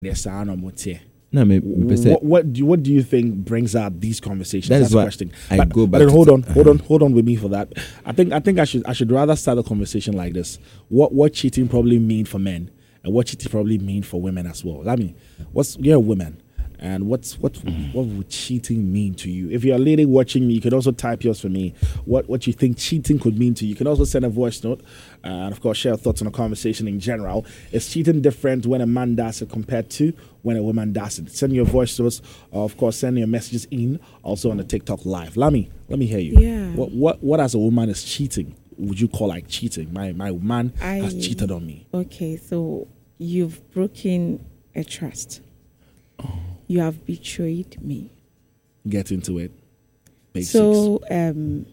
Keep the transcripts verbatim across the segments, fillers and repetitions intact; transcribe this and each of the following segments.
There's no more No, me, what, what do you, what do you think brings out these conversations? That That's is the what question. I but, go back. But then to hold on, uh-huh. hold on, hold on with me for that. I think I think I should I should rather start a conversation like this. What what cheating probably mean for men, and what cheating probably mean for women as well. I mean, what's you're a woman, and what's what mm-hmm. what would cheating mean to you? If you're a lady watching me, you can also type yours for me. What what you think cheating could mean to you? You can also send a voice note, uh, and of course share thoughts on the conversation in general. Is cheating different when a man does it compared to when a woman does it? Send your voice to us, or of course send your messages in also on the TikTok live. Let me let me hear you. Yeah. What what what as a woman is cheating? Would you call like cheating? My my man I, has cheated on me. Okay, so you've broken a trust. Oh. You have betrayed me. Get into it. Basics. So um,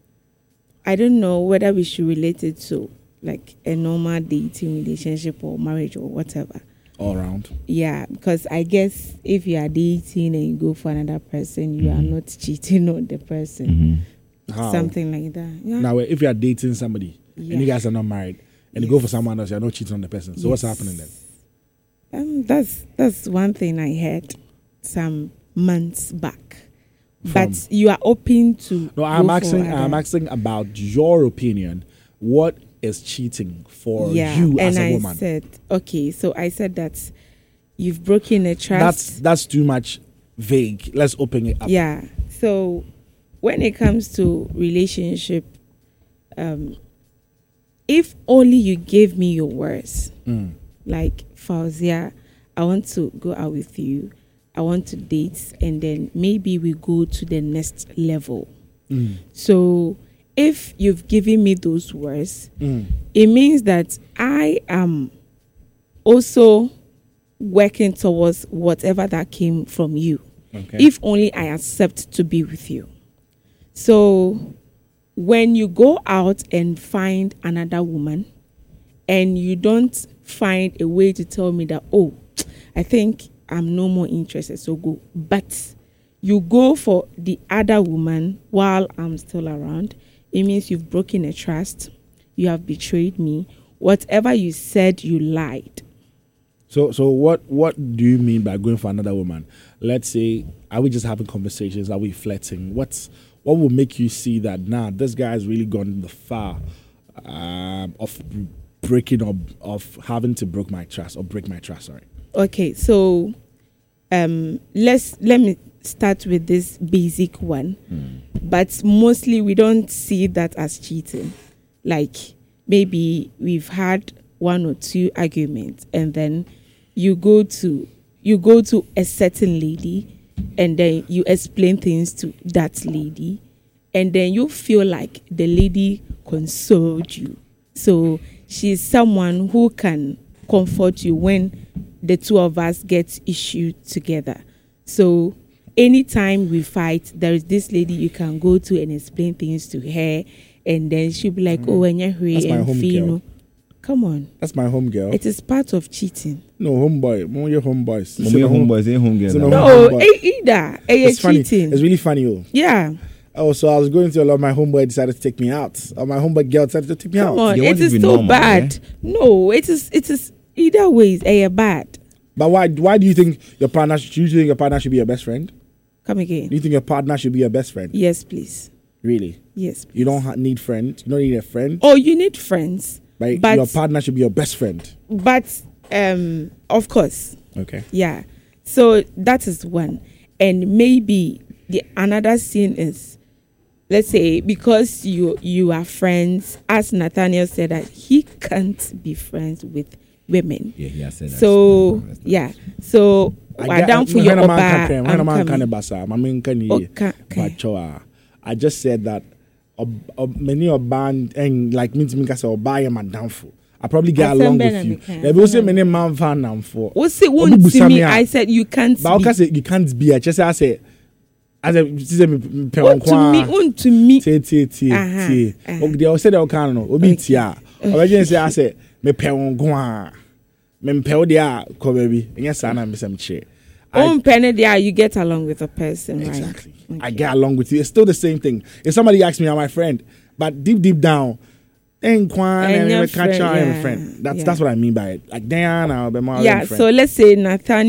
I don't know whether we should relate it to like a normal dating relationship or marriage or whatever. All around. Yeah, because I guess if you are dating and you go for another person, you mm-hmm. are not cheating on the person. Mm-hmm. How? Something like that. Yeah. Now, if you are dating somebody yeah. and you guys are not married and yes. you go for someone else, you're not cheating on the person. So yes. what's happening then? Um, that's that's one thing I heard some months back. From, but you are open to. No, I'm asking. I'm asking about your opinion. What is cheating for yeah, you and as a I woman? I said, okay, so I said that you've broken a trust. That's that's too much vague. Let's open it up. Yeah. So when it comes to relationship, um, if only you gave me your words, mm. like Fauzia, I want to go out with you. I want to date, and then maybe we go to the next level. Mm. So if you've given me those words, mm. it means that I am also working towards whatever that came from you. Okay. If only I accept to be with you. So when you go out and find another woman and you don't find a way to tell me that, oh, I think I'm no more interested, so go. But you go for the other woman while I'm still around, it means you've broken a trust. You have betrayed me. Whatever you said, you lied. So, so what? What do you mean by going for another woman? Let's say, are we just having conversations? Are we flirting? What's what will make you see that? Nah, this guy's really gone the far um, of breaking or of having to break my trust or break my trust. Sorry. Okay, so um, let's let me start with this basic one. Mm. But mostly we don't see that as cheating. Like maybe we've had one or two arguments and then you go to you go to a certain lady and then you explain things to that lady and then you feel like the lady consoled you. So she's someone who can comfort you when the two of us get issued together. So anytime we fight, there is this lady you can go to and explain things to her, and then she'll be like, mm. "Oh, and you're and Fino." Come on, that's my home girl. It is part of cheating. No, homeboy, more your homeboys. More your homeboys, ain't home girl. No, home either. It's funny. Cheating. It's really funny, oh. Yeah. Oh, so I was going to a lot. My homeboy decided to take me out. Or my homeboy girl decided to take me Come out. on, it is so normal, bad. Eh? No, it is. It is either ways. A bad. But why? Why do you think your partner? Should, do you think your partner should be your best friend? Come again. Do you think your partner should be your best friend? Yes, please. Really? Yes. Please. You don't ha- need friends. You don't need a friend. Oh, you need friends. But, but your partner should be your best friend. But um, of course. Okay. Yeah. So that is one, and maybe the another scene is, let's say, because you you are friends, as Nathaniel said that he can't be friends with women. Yeah, yeah, said that. So yeah, so I down for your oba. I just said that many of band and like me to me say oba am downful. I probably get along with you. There will say many man fan am for. What's it won't see me? I said you can't. But I say you can't be. I just I say. As a me pe on to me, on to me. T T T T. Okay, I said I can no. Obi tia. Obi say I say me pe on kwa. Me pe o dia ko baby. Yes, I am some che. On penny there, you get along with a person, right? Exactly. Okay. I get along with you. It's still the same thing. If somebody asks me, I'm my friend, but deep deep down, then Kwan And and your we catch friend, our yeah, friend. That's yeah. that's what I mean by it. Like Diana, be my Yeah. friend. So let's say Nathaniel